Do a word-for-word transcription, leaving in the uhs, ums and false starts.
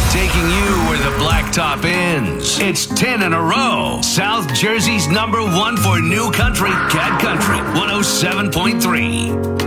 Taking you where the blacktop ends. It's ten in a row. South Jersey's number one for new country, Cat Country one oh seven point three.